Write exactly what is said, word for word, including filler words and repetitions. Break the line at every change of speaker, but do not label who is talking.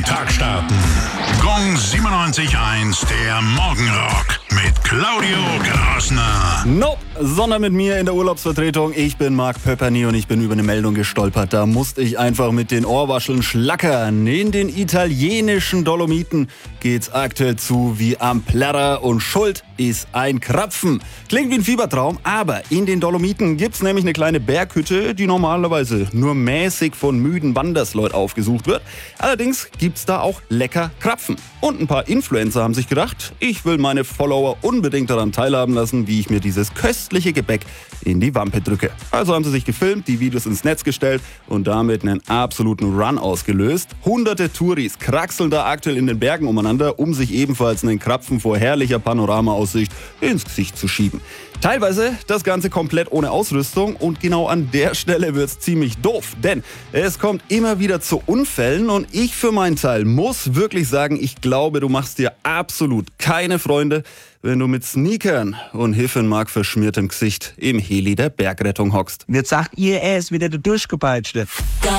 Tag starten. Gong siebenundneunzig Komma eins, der Morgenrock mit Claudio Grassner.
Nope, sondern mit mir in der Urlaubsvertretung. Ich bin Marc Pöpperny und ich bin über eine Meldung gestolpert. Da musste ich einfach mit den Ohrwascheln schlackern. In den italienischen Dolomiten geht's aktuell zu wie am Plärrer und schuld ist ein Krapfen. Klingt wie ein Fiebertraum, aber in den Dolomiten gibt's nämlich eine kleine Berghütte, die normalerweise nur mäßig von müden Wandersleuten aufgesucht wird. Allerdings gibt's da auch lecker Krapfen. Und ein paar Influencer haben sich gedacht, ich will meine Follower unbedingt daran teilhaben lassen, wie ich mir dieses köstliche Gebäck in die Wampe drücke. Also haben sie sich gefilmt, die Videos ins Netz gestellt und damit einen absoluten Run ausgelöst. Hunderte Touris kraxeln da aktuell in den Bergen umeinander, um sich ebenfalls einen Krapfen vor herrlicher Panoramaaussicht ins Gesicht zu schieben. Teilweise das Ganze komplett ohne Ausrüstung und genau an der Stelle wird's ziemlich doof, denn es kommt immer wieder zu Unfällen und ich für meinen Teil muss wirklich sagen, ich glaube, du machst dir absolut keine Freunde, wenn du mit Sneakern und Hiffenmark verschmiertem Gesicht im Heli der Bergrettung hockst.
Jetzt sagt ihr, er ist wieder der Durchgepeitschte.